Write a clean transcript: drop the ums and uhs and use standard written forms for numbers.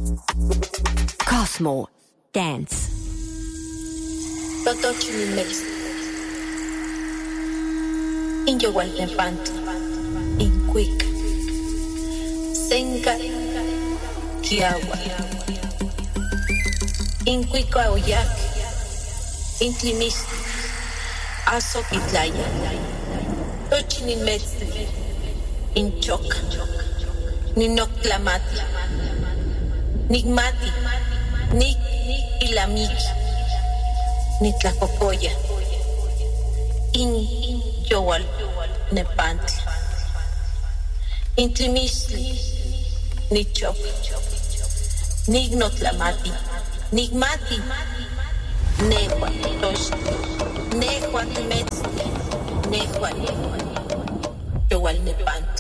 Cosmo Dance. Totochilimex. Inyowaltepantli. Incuica. Senca. Kiawa. Incuica oyac. Intlimistli. Azoquitlaya. Tochilimex. Inchoca. Ninoctlamati. Nigmati. Nik ilamiki. Nitlacocoya. In yowal nepantli. Intlimistli. Nichop. Nignotlamati. Nigmati. Nehua tosh. Nehua timetzli. Nehua yowal nepantli.